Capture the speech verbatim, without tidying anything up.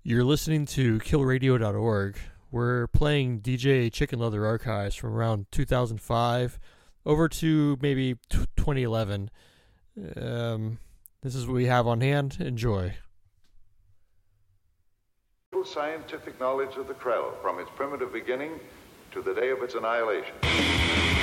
You're listening to kill radio dot org. We're playing D J Chicken Leather archives from around two thousand five over to maybe t- twenty eleven. Um, this is what we have on hand. Enjoy. Scientific knowledge of the krell from its primitive beginning to the day of its annihilation.